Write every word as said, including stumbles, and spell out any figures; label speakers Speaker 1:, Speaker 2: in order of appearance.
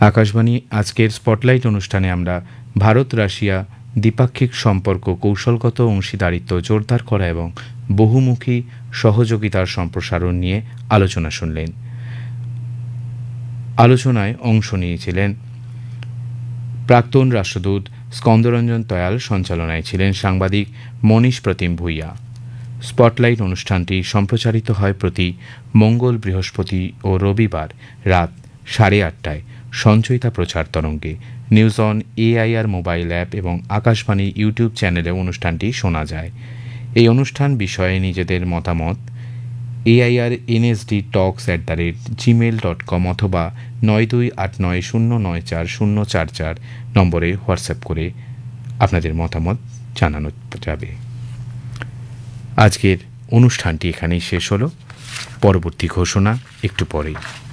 Speaker 1: আকাশবাণী আজকের স্পটলাইট অনুষ্ঠানে আমরা ভারত রাশিয়া দ্বিপাক্ষিক সম্পর্ক, কৌশলগত অংশীদারিত্ব জোরদার করা এবং বহুমুখী সহযোগিতার সম্প্রসারণ নিয়ে আলোচনা শুনলেন। আলোচনায় অংশ নিয়েছিলেন প্রাক্তন রাষ্ট্রদূত স্কন্দরঞ্জন তয়াল, সঞ্চালনায় ছিলেন সাংবাদিক মনীষ প্রতিম ভূঁইয়া। স্পটলাইট অনুষ্ঠানটি সম্প্রচারিত হয় প্রতি মঙ্গল, বৃহস্পতি ও রবিবার রাত সাড়ে আটটায় সঞ্চয়িতা প্রচার তরঙ্গে, news on AIR mobile app এবং আকাশবাণী ইউটিউব চ্যানেলে অনুষ্ঠানটি শোনা যায়। এই অনুষ্ঠান বিষয়ে নিজেদের মতামত AIR NSD Tux at the rate Gmail dot com অথবা নয় দুই আট নয় শূন্য নয় চার শূন্য চার চার নম্বরে হোয়াটসঅ্যাপ করে আপনাদের মতামত জানানো যাবে। আজকের অনুষ্ঠানটি এখানেই শেষ হলো। পরবর্তী ঘোষণা একটু পরেই।